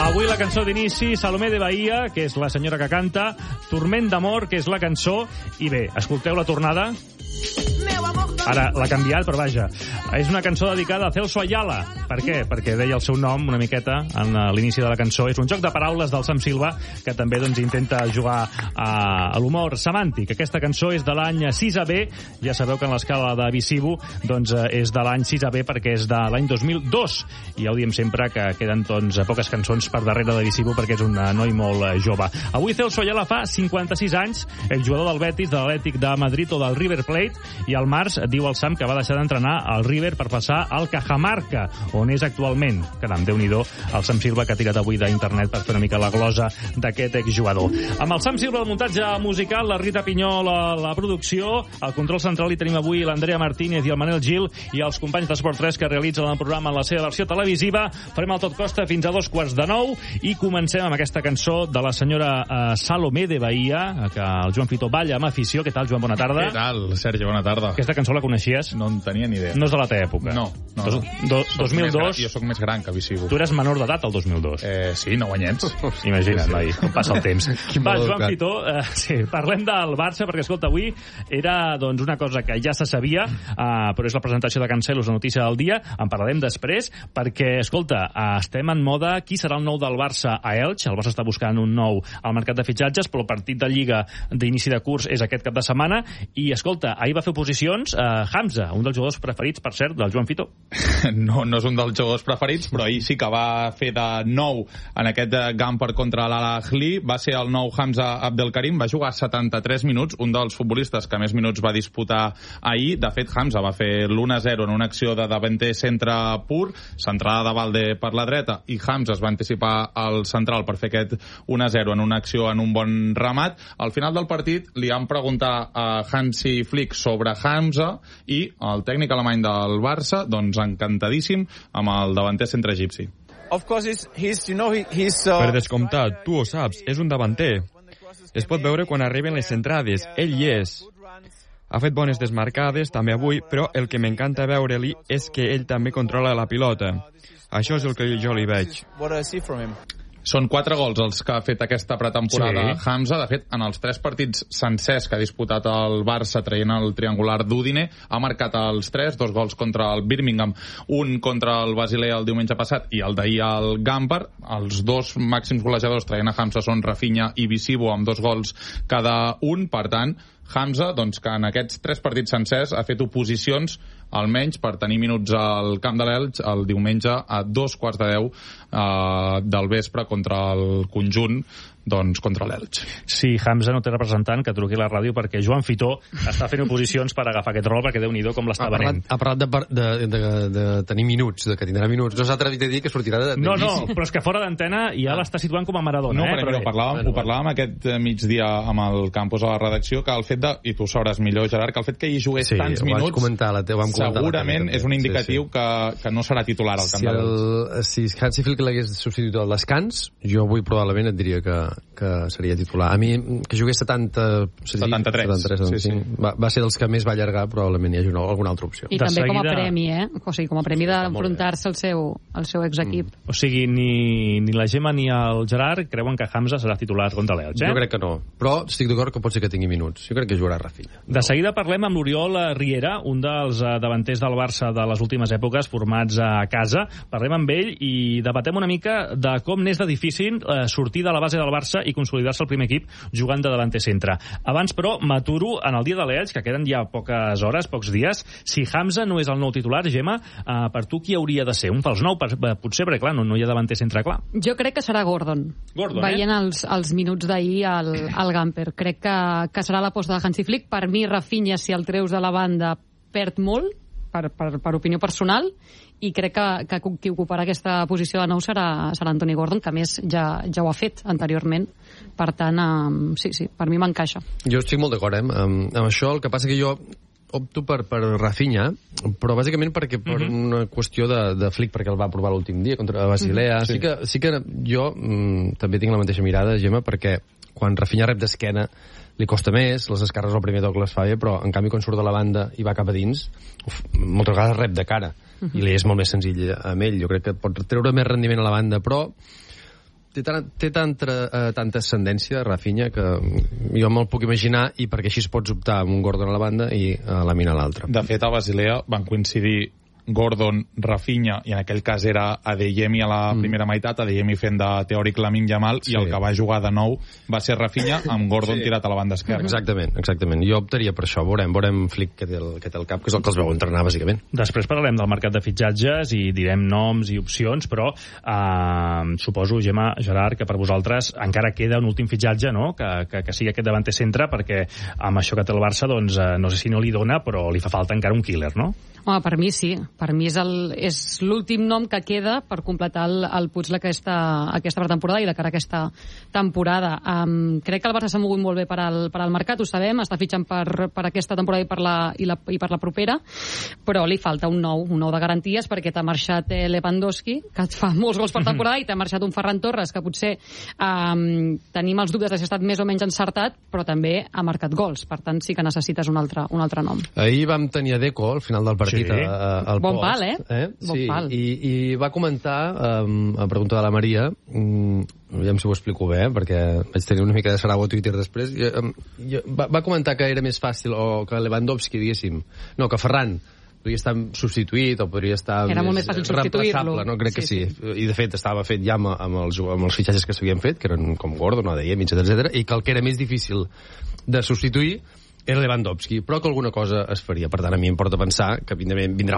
Avui la cançó d'inici, Salomé de Bahia, que és la senyora que canta, Turment d'amor, que és la cançó, i bé, escolteu la tornada. Ara l'ha canviat, però vaja. És una cançó dedicada a Celso Ayala. Per què? Perquè deia el seu nom una miqueta en l'inici de la cançó. És un joc de paraules del Sam Silva que també intenta jugar a l'humor semàntic. Aquesta cançó és de l'any 6AB. Ja sabeu que en l'escala de Visivo és de l'any 6AB perquè és de l'any 2002. I ja ho diem sempre que queden poques cançons per darrere de Visivo perquè és un noi molt jove. Avui Celso Ayala fa 56 anys, exjugador del Betis, de l'Atlètic de Madrid o del River Plate, i al març diu el Sam que va deixar d'entrenar al River per passar al Cajamarca, on és actualment. Caram, Déu-n'hi-do, el Sam Silva que ha tirat avui d'internet per fer una mica la glosa d'aquest exjugador. Amb el Sam Silva, el muntatge musical, la Rita Pinyol, la producció, al control central hi tenim avui l'Andrea Martínez i el Manel Gil i els companys d'Esport 3 que realitzen el programa en la seva versió televisiva. Farem el tot costa fins a 9:45 i comencem amb aquesta cançó de la senyora Salomé de Bahia, que el Joan Fito balla amb afició. Què tal, Joan? Bona tarda. Què tal, Sergi? Bona tarda. Aquesta cançó la coneixies? No en tenia ni idea. No és de la teva època? No. 2002... Jo sóc més gran que Visivo. Tu eres menor d'edat el 2002. Sí, 9 anyets. Imagina't, noi, com passa el temps. Va, Joan Fito, parlem del Barça, perquè, escolta, avui era una cosa que ja se sabia, però és la presentació de Cancelos, la notícia del dia. En parlarem després, perquè, escolta, estem en moda qui serà el nou del Barça a Elx. El Barça està buscant un nou al mercat de fitxatges, però el partit de Lliga d'inici de curs és aquest cap de setmana. I, escolta, ahir va fer oposicions Hamza, un dels jugadors preferits, per cert, del Joan Fito. No és un dels jugadors preferits, però ahir sí que va fer de nou en aquest Gamper contra l'Al-Ahly. Va ser el nou Hamza Abdelkarim, va jugar 73 minuts, un dels futbolistes que més minuts va disputar ahir. De fet, Hamza va fer l'1-0 en una acció de davanter centre pur, centrada de Valde per la dreta, i Hamza es va anticipar al central per fer aquest 1-0 en una acció en un bon remat. Al final del partit li han preguntat a Hansi Flick sobre Hamza i el tècnic alemany del Barça, encantadíssim amb el davanter centre egipci. Per descomptat, tu ho saps, és un davanter. Es pot veure quan arriben les centrades, ell hi és. Ha fet bones desmarcades també avui, però el que m'encanta veure-li és que ell també controla la pilota. Això és el que jo li veig. Són 4 gols els que ha fet aquesta pretemporada Hamza. De fet, en els 3 partits sencers que ha disputat el Barça traient el triangular d'Udine, ha marcat els 3, 2 gols contra el Birmingham, un contra el Basilea el diumenge passat i el d'ahir al Gamper. Els 2 màxims golejadors traient a Hamza són Rafinha i Visivo amb 2 gols cada un. Per tant, Hamza, que en aquests 3 partits sencers ha fet oposicions almenys per tenir minuts al camp de l'Elx el diumenge a 9:45 del vespre contra el conjunt, contra l'Elx. Sí, Hamza no té representant, que truqui a la ràdio, perquè Joan Fito està fent oposicions per agafar aquest rol, perquè Déu-n'hi-do com l'està venent. Ha parlat de tenir minuts, de que tindrà minuts. No s'ha atrevit a dir que sortirà de No, però és que fora d'antena ja l'està situant com a Maradona. No, però ho parlàvem aquest migdia amb el campus a la redacció, que el fet de, i tu ho sabràs millor, Gerard, que el fet que hi jugués tants minuts segurament és un indicatiu que no serà titular al camp de l'Elx. Si Hansi Flick l'hagués substituït al descans, jo avui probablement et diria que seria titular. A mi, que jugués 73. Sí. Va ser dels que més va allargar, probablement hi hagi alguna altra opció. I també com a premi, O sigui, com a premi d'enfrontar-se al seu exequip. O sigui, ni la Gemma ni el Gerard creuen que Hamza serà titular contra l'Elx, Jo crec que no, però estic d'acord que pot ser que tingui minuts. Jo crec que jugarà Rafinha. De seguida parlem amb l'Oriol Riera, un dels davanters del Barça de les últimes èpoques, formats a casa. Parlem amb ell i debatem una mica de com n'és de difícil sortir de la base del Barça i consolidar-se al primer equip jugant de davanter centre. Abans, però, m'aturo en el dia de l'Elx, que queden ja poques hores, pocs dies. Si Hamza no és el nou titular, Gemma, per tu qui hauria de ser? Un fals nou, potser, perquè clar, no hi ha davanter centre clar. Jo crec que serà Gordon. Veient els minuts d'ahir al Gamper. Crec que serà l'aposta de Hansi Flick. Per mi, Rafinha, si el treus de la banda, perd molt, per opinió personal, i crec que qui ocuparà aquesta posició de nou serà Anthony Gordon, que a més ja ho ha fet anteriorment. Per tant, sí, per mi m'encaixa. Jo estic molt d'acord amb això. El que passa que jo opto per Rafinha, però bàsicament perquè per una qüestió de Flick, perquè el va provar l'últim dia contra Basilea. Sí que jo també tinc la mateixa mirada, Gemma, perquè quan Rafinha rep d'esquena li costa més, les esquerres al primer toc les fa bé, però en canvi quan surt de la banda i va cap a dins, moltes vegades rep de cara, i li és molt més senzill amb ell. Jo crec que pot treure més rendiment a la banda, però té tanta ascendència, Rafinha, que jo me'l puc imaginar, i perquè així pots optar amb un Gordon a la banda i a la Mina a l'altra. De fet, a Basilea van coincidir Gordon, Rafinha, i en aquell cas era Adeyemi a la primera meitat, Adeyemi fent de teòric Lamine Yamal, i el que va jugar de nou va ser Rafinha amb Gordon tirat a la banda esquerra. Exactament. Jo optaria per això. Veurem Flick que té el cap, que és el que els veu entrenar, bàsicament. Després parlarem del mercat de fitxatges i direm noms i opcions, però suposo, Gemma, Gerard, que per vosaltres encara queda un últim fitxatge, no? Que sigui aquest davanter centre, perquè amb això que té el Barça, doncs, no sé si no li dona, però li fa falta encara un killer, no? Home, per mi sí. Per mi és l'últim nom que queda per completar el puzzle aquesta pretemporada i de cara a aquesta temporada. Crec que el Barça s'ha mogut molt bé per al mercat, ho sabem, està fitxant per aquesta temporada i per la propera, però li falta un nou de garanties, perquè t'ha marxat Lewandowski, que et fa molts gols per temporada, i t'ha marxat un Ferran Torres, que potser tenim els dubtes de si ha estat més o menys encertat, però també ha marcat gols. Per tant, sí que necessites un altre nom. Ahir vam tenir a Deco al final del partit, al bon pal, Bon pal. I va comentar, a pregunta de la Maria, aviam si ho explico bé, perquè vaig tenir una mica de sarau a Twitter després, va comentar que era més fàcil, o que Lewandowski, diguéssim, no, que Ferran podria estar substituït, o podria estar més reemplaçable, no? Crec que sí. I de fet estava fet ja amb els fitxatges que s'havien fet, que eren com Gordon, Adeyemi, etc, i que el que era més difícil de substituir era Lewandowski, però que alguna cosa es faria. Per tant, a mi em porta a pensar que vindrà